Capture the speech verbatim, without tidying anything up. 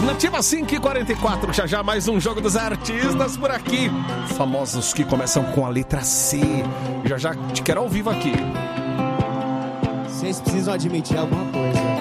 Nativa cinco e quarenta e quatro, já já mais um Jogo dos Artistas por aqui. Famosos que começam com a letra C. Já já te quero ao vivo aqui. Vocês precisam admitir alguma coisa.